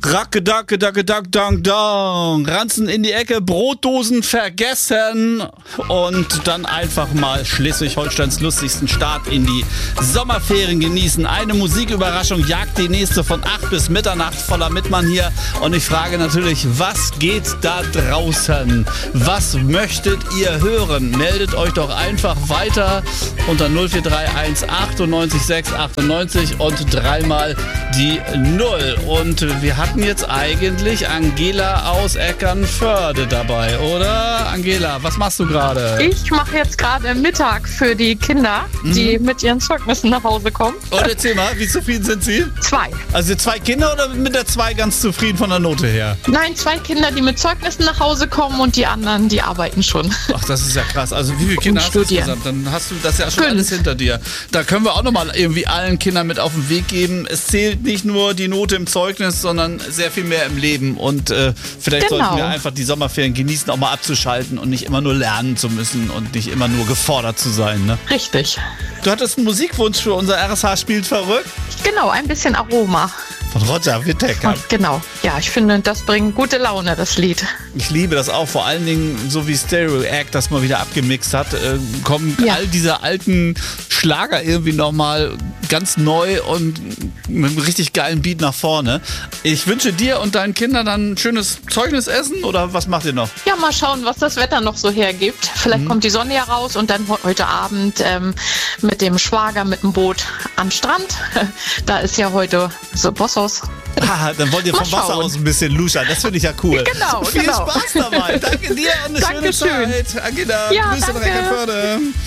Racke-dacke-dacke-dack-dang-dang. Ranzen in die Ecke, Brotdosen vergessen und dann einfach mal Schleswig-Holsteins lustigsten Start in die Sommerferien genießen. Eine Musiküberraschung jagt die nächste von 8 bis Mitternacht voller Mittmann hier. Und ich frage natürlich, was geht da draußen? Was möchtet ihr hören? Meldet euch doch einfach weiter unter 0431 98 6 98 und dreimal die 0. Und wir hatten jetzt eigentlich Angela aus Eckernförde dabei, oder? Angela, was machst du gerade? Ich mache jetzt gerade Mittag für die Kinder, die mit ihren Zeugnissen nach Hause kommen. Und erzähl mal, wie zufrieden sind sie? 2. Also 2 Kinder oder mit der 2 ganz zufrieden von der Note her? Nein, 2 Kinder, die mit Zeugnissen nach Hause kommen und die anderen, die arbeiten schon. Ach, das ist ja krass. Also wie viele Kinder hast du insgesamt? Dann hast du das ja schon 5. alles hinter dir. Da können wir auch nochmal irgendwie allen Kindern mit auf den Weg geben. Es zählt nicht nur die Note im Zeugnis, sondern sehr viel mehr im Leben. Und vielleicht sollten wir einfach die Sommerferien genießen, auch mal abzuschalten und nicht immer nur lernen zu müssen und nicht immer nur gefordert zu sein. Ne? Richtig. Du hattest einen Musikwunsch für unser RSH spielt verrückt? Genau, ein bisschen Aroma. Von Roger Whittaker. Genau. Ja, ich finde, das bringt gute Laune, das Lied. Ich liebe das auch, vor allen Dingen so wie Stereo Act das mal wieder abgemixt hat, kommen all diese alten Schlager irgendwie nochmal ganz neu und mit einem richtig geilen Beat nach vorne. Ich wünsche dir und deinen Kindern dann ein schönes Zeugnisessen oder was macht ihr noch? Ja, mal schauen, was das Wetter noch so hergibt. Vielleicht kommt die Sonne ja raus und dann heute Abend mit dem Schwager mit dem Boot am Strand. Da ist ja heute so Bosshaus. Dann wollt ihr vom Wasser aus ein bisschen luschern. Das finde ich ja cool. Genau, Viel Spaß dabei. Danke dir und eine schöne Zeit. Angela, Grüße nach Eckernförde.